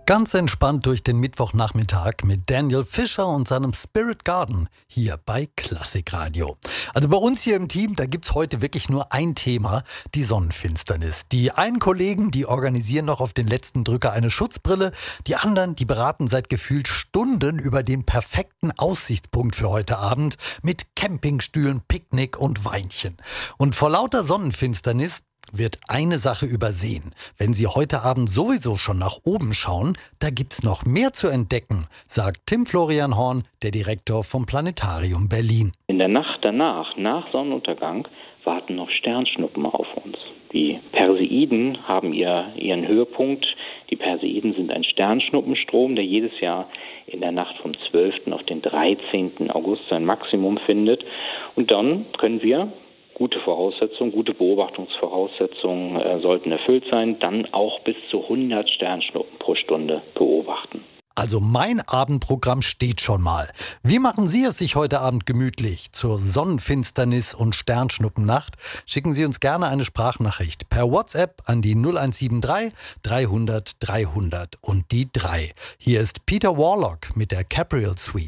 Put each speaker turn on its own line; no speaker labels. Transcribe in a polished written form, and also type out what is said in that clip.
Ganz entspannt durch den Mittwochnachmittag mit Daniel Fischer und seinem Spirit Garden hier bei Klassikradio. Also bei uns hier im Team, da gibt's heute wirklich nur ein Thema, die Sonnenfinsternis. Die einen Kollegen, die organisieren noch auf den letzten Drücker eine Schutzbrille. Die anderen, die beraten seit gefühlt Stunden über den perfekten Aussichtspunkt für heute Abend mit Campingstühlen, Picknick und Weinchen. Und vor lauter Sonnenfinsternis wird eine Sache übersehen. Wenn Sie heute Abend sowieso schon nach oben schauen, da gibt's noch mehr zu entdecken, sagt Tim Florian Horn, der Direktor vom Planetarium Berlin.
In der Nacht danach, nach Sonnenuntergang, warten noch Sternschnuppen auf uns. Die Perseiden haben ihren Höhepunkt. Die Perseiden sind ein Sternschnuppenstrom, der jedes Jahr in der Nacht vom 12. auf den 13. August sein Maximum findet. Und dann können wir gute Beobachtungsvoraussetzungen sollten erfüllt sein, dann auch bis zu 100 Sternschnuppen pro Stunde beobachten.
Also mein Abendprogramm steht schon mal. Wie machen Sie es sich heute Abend gemütlich zur Sonnenfinsternis und Sternschnuppennacht? Schicken Sie uns gerne eine Sprachnachricht per WhatsApp an die 0173 300 300 und die 3. Hier ist Peter Warlock mit der Capriel Suite.